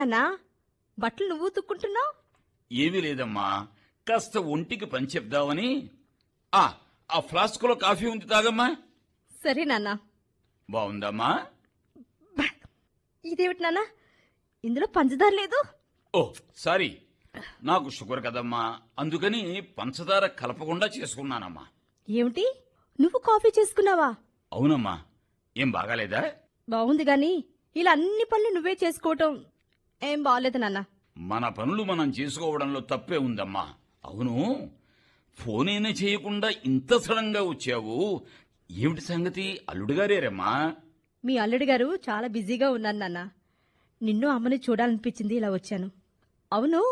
అన్నా బట్టలు నువ్వు ఉతుక్కుంటున్నావు? ఏమీ లేదమ్మా, కాస్త ఒంటికి పని చెప్దామని. ఆ ఫ్లాస్కులో కాఫీ ఉంది, తాగమ్మా. సరే నాన్నా. బాగుందమ్మా? ఇదేమిటి నాన్నా, ఇందులో పంచదార లేదు? ఓ సారీ, నాకు షుగర్ కదమ్మా, అందుకని పంచదార కలపకుండా చేసుకున్నానమ్మా. ఏమిటి, నువ్వు కాఫీ చేసుకున్నావా? అవునమ్మా. ఏం బాగాలేదా? బాగుంది గాని ఇలా అన్ని పనులు నువ్వే చేసుకోవటం ఏం బాగలేదు నాన్నా. మన పనులు మనం చేసుకోవడంలో తప్పే ఉందమ్మా. అవును, ఫోనేనే చేయకుండా ఇంత సడన్ గా వచ్చావు, ఏమిటి సంగతి? అల్లుడుగారేరమ్మా? మీ అల్లుడి గారు చాలా బిజీగా ఉన్నారు నాన్న. నిన్ను అమ్మని చూడాలనిపించింది, ఇలా వచ్చాను. అవును,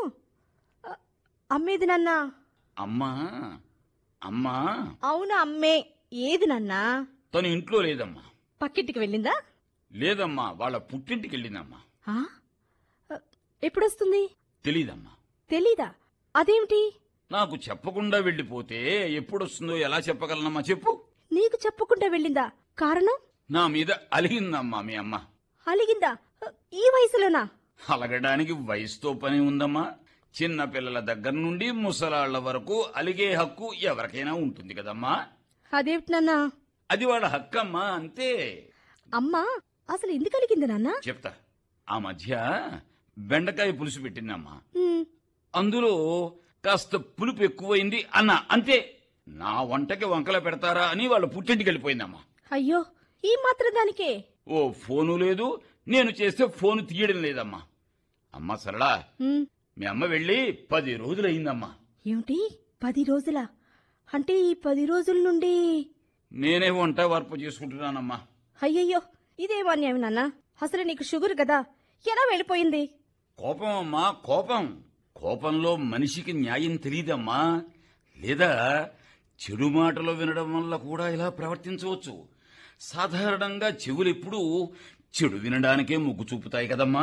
అమ్మేది నాన్నా? అమ్మా అమ్మా అవును అమ్మే. ఏది నాన్నా? తను ఇంట్లో లేదమ్మా. పక్కింటికి వెళ్ళిందా? లేదమ్మా, వాళ్ళ పుట్టింటికి వెళ్ళిందమ్మా. ఆ? ఎప్పుడొస్తుంది? తెలీదమ్మా. తెలీదా? అదేమిటి? నాకు చెప్పకుండా వెళ్ళిపోతే ఎప్పుడొస్తుందో ఎలా చెప్పగలనమ్మా? చెప్పు. నీకు చెప్పకుండా వెళ్ళిందా? కారణం? నా మీద అలిగిందమ్మా మీ అమ్మ. అలిగిందా? ఈ వయసులోనా? అలగడానికి వయసుతో పని ఉందమ్మా. చిన్న పిల్లల దగ్గర నుండి ముసలాళ్ల వరకు అలిగే హక్కు ఎవరికైనా ఉంటుంది కదమ్మా. అదేమిటి నాన్నా? అది వాళ్ళ హక్కమ్మా, అంతే. అమ్మా అసలు ఎందుకు అలిగింది నాన్నా? చెప్తా. ఆ మధ్య బెండకాయ పులుసు పెట్టిందమ్మా. ఉమ్, అందులో కాస్త పులుపు ఎక్కువైంది అన్నా, అంతే. నా వంటకి వంకలు పెడతారా అని వాళ్ళ పుట్టింటికి వెళ్ళిపోయిందమ్మా. అయ్యో, ఈ మాత్రం దానికే? ఓ ఫోను లేదు, నేను చేస్తే ఫోను తీయడం లేదమ్మా. అమ్మా సరళా, ఉమ్, మీ అమ్మ వెళ్ళి 10 రోజులయ్యిందమ్మా. ఏమిటి 10 రోజులా? అంటే ఈ 10 రోజుల నుండి? నేనే వంట వర్ప చేసుకుంటున్నానమ్మా. అయ్యయ్యో, ఇదేం అన్యాయం నాన్నా. అసలు నీకు షుగర్ కదా, ఎలా వెళ్ళిపోయింది? కోపం అమ్మా, కోపం. కోపంలో మనిషికి న్యాయం తెలియదమ్మా. లేదా చెడు మాటలు వినడం వల్ల కూడా ఇలా ప్రవర్తించవచ్చు. సాధారణంగా చెవులెప్పుడూ చెడు వినడానికే మొగ్గు చూపుతాయి కదమ్మా.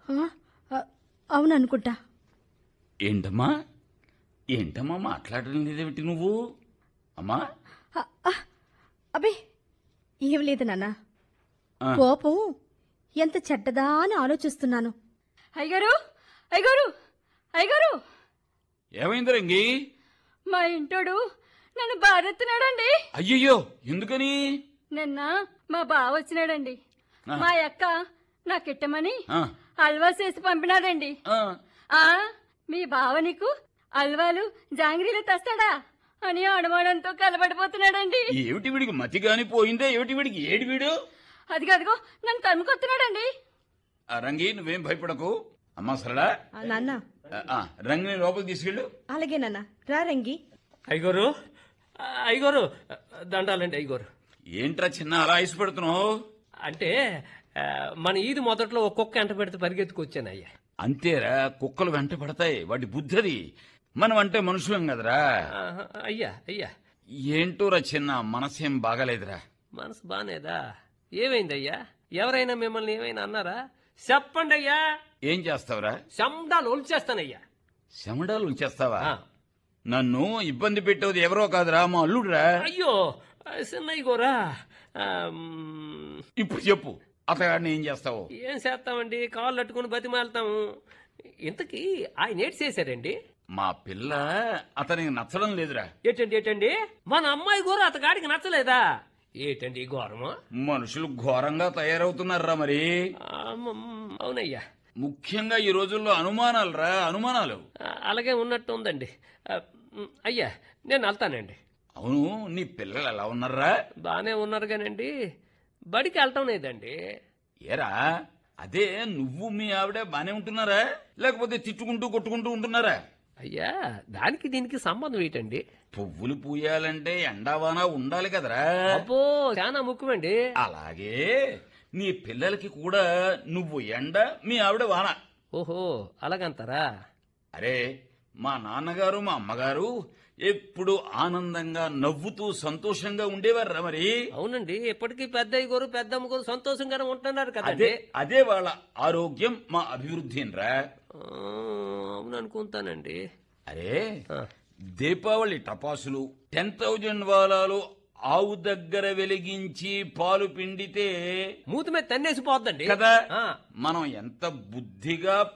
అవుననుకుంటా. ఏంటమ్మా ఏంటమ్మా మాట్లాడడం లేదేమిటి నువ్వు? అమ్మా అబే ఏం లేదు నాన్నా. ఆ. కోపం ఎంత చెడ్డదా అని ఆలోచిస్తున్నాను. అయ్యగారు, అయ్యగారు, అయ్యగారు, ఏమైంది రంగి? మా ఇంటోడు నన్ను బారెత్తున్నాడండి. అయ్యయ్యో, ఎందుకని? నిన్న మా బావ వచ్చినాడండి. ఆ. మా అక్క నాకిట్టమని ఆ, హల్వా చేసి పంపినాడండి. ఆ, ఆ మీ బావ నీకు హల్వాలు జాంగ్రీలు తెస్తాడా అని అనుమానంతో కలబడిపోతున్నాడండి. ఏమిటి వీడికి మతి గాని పోయిందే? ఏమిటి వీడికి? ఏడు వీడు? అదిగో నన్ను తరుముకొస్తున్నాడండి. ఆ రంగి, నువ్వేం భయపడకు. అమ్మా సరళా, నాన్న రంగిని లోపలికి తీసుకెళ్ళు. అలాగే నాన్న. రా రంగి. అయ్యగారు, అయ్యగారు, దండాలండి అయ్యగారు. ఏంట్రా చిన్న అలా ఇష్టపడుతున్నావు? అంటే మన ఈది మొదట్లో ఒక్కొక్క ఎంట పెడితే పరిగెత్తుకొచ్చాను అయ్యా. అంతేరా, కుక్కలు వెంట పడతాయి, వాటి బుద్ధది. మనం అంటే మనుషులం కదరా. అయ్యా అయ్యా. ఏంటోరా చిన్న, మనసేం బాగాలేదురా. మనసు బానేదా? ఏమైందయ్యా? ఎవరైనా మిమ్మల్ని ఏమైనా అన్నారా? చెప్పండి అయ్యా. ఏం చేస్తావురా? శండాలు ఒలిచేస్తానయ్యా. శమడాలు ఉంచేస్తావా? ఆ. నన్ను ఇబ్బంది పెట్టేది ఎవరో కాదురా, మా అల్లుడురా. అయ్యో చిన్నయ్య గోరా. ఇప్పుడు చెప్పు, అతగాడిని ఏం చేస్తావు? ఏం చేస్తామండి, కాళ్ళు అట్టుకుని బతిమాలతాము. ఇంతకీ ఆయన ఏటి చేశారండి? మా పిల్ల అతనికి నచ్చడం లేదురా. ఏటండి మన అమ్మాయి గోరు అతగాడికి నచ్చలేదా? ఏటండి ఘోరము? మనుషులు ఘోరంగా తయారవుతున్నారా మరి. అవునయ్యా. ముఖ్యంగా ఈ రోజుల్లో అనుమానాలురా, అనుమానాలు. అలాగే ఉన్నట్టు ఉందండి. అయ్యా నేను వెళ్తానండి. అవును, నీ పిల్లలు ఎలా ఉన్నారా? బానే ఉన్నారు కానండి, బడికి వెళ్ళటం లేదండి. ఏరా, అదే నువ్వు మీ ఆవిడ బానే ఉంటున్నారా, లేకపోతే తిట్టుకుంటూ కొట్టుకుంటూ ఉంటున్నారా? అయ్యా దానికి దీనికి సంబంధం ఏంటండి? పువ్వులు పూయాలంటే ఎండావానా ఉండాలి కదరా. అబ్బో చాలా ముఖ్యమండి. అలాగే నీ పిల్లలకి కూడా నువ్వు ఎండ, మీ ఆవిడ వాన. ఓహో అలాగంటారా? అరే, మా నాన్నగారు మా అమ్మగారు ఎప్పుడు ఆనందంగా నవ్వుతూ సంతోషంగా ఉండేవారా మరి. అవునండి, ఇప్పటికీ పెద్దయ్య గారు పెద్దమ్మ గారు సంతోషంగానే ఉంటున్నారు అదే కదండి. అదే వాళ్ళ ఆరోగ్యం, మా అభివృద్ధి రా. అవును అనుకుంటానండి. అరే, దీపావళి టపాసులు 10,000 వాలాలు ఆవు దగ్గర వెలిగించి పాలు పిండితే మూతి మీద తన్నేసిపోద్దండి కదా ఆ. మనం ఎంత బుద్ధిగా